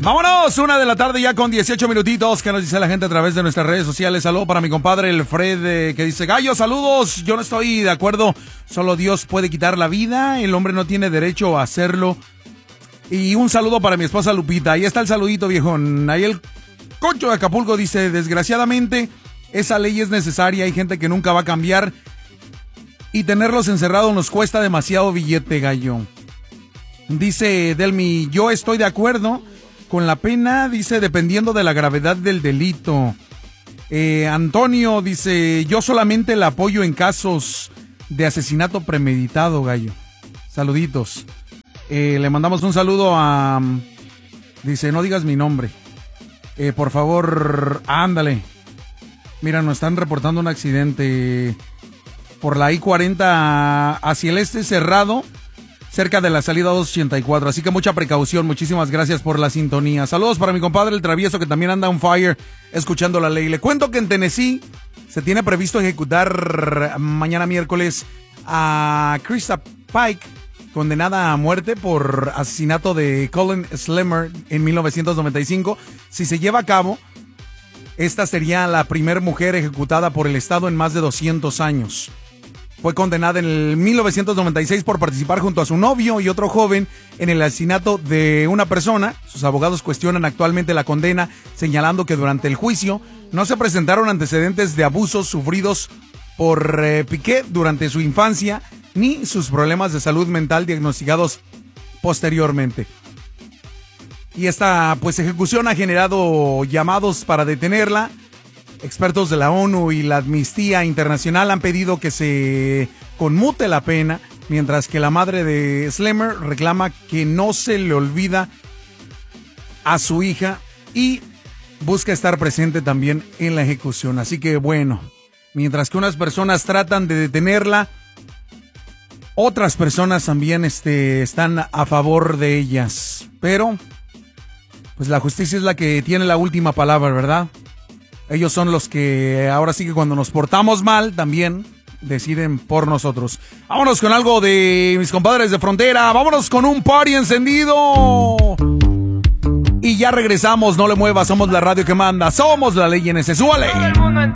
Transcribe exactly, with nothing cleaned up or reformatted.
Vámonos, una de la tarde ya con dieciocho minutitos. ¿Qué nos dice la gente a través de nuestras redes sociales? Saludo para mi compadre el Fred, eh, que dice: Gallo, saludos. Yo no estoy de acuerdo. Solo Dios puede quitar la vida. El hombre no tiene derecho a hacerlo. Y un saludo para mi esposa Lupita. Ahí está el saludito, viejón. Ahí el Concho de Acapulco dice: desgraciadamente, esa ley es necesaria. Hay gente que nunca va a cambiar. Y tenerlos encerrados nos cuesta demasiado billete, gallo. Dice Delmi: yo estoy de acuerdo con la pena, dice, dependiendo de la gravedad del delito. Eh, Antonio dice: yo solamente la apoyo en casos de asesinato premeditado, gallo. Saluditos. Eh, le mandamos un saludo a... Dice: no digas mi nombre. Eh, por favor, ándale. Mira, nos están reportando un accidente por la I cuarenta hacia el este cerrado, cerca de la salida dos ochenta y cuatro, así que mucha precaución. Muchísimas gracias por la sintonía. Saludos para mi compadre el Travieso, que también anda on fire escuchando la ley. Le cuento que en Tennessee se tiene previsto ejecutar mañana miércoles a Krista Pike, condenada a muerte por asesinato de Colin Slemmer en mil novecientos noventa y cinco. Si se lleva a cabo, esta sería la primera mujer ejecutada por el estado en más de doscientos años. Fue condenada en el mil novecientos noventa y seis por participar junto a su novio y otro joven en el asesinato de una persona. Sus abogados cuestionan actualmente la condena, señalando que durante el juicio no se presentaron antecedentes de abusos sufridos por eh, Piquet durante su infancia, ni sus problemas de salud mental diagnosticados posteriormente. Y esta pues ejecución ha generado llamados para detenerla. Expertos de la ONU y la Amnistía Internacional han pedido que se conmute la pena, mientras que la madre de Slemmer reclama que no se le olvida a su hija y busca estar presente también en la ejecución. Así que bueno, mientras que unas personas tratan de detenerla, otras personas también este, están a favor de ellas. Pero pues la justicia es la que tiene la última palabra, ¿verdad? Ellos son los que ahora sí que cuando nos portamos mal también deciden por nosotros. Vámonos con algo de mis compadres de frontera. Vámonos con un party encendido. Y ya regresamos, no le muevas, somos la radio que manda. Somos la ley en ese. ¡Súbale!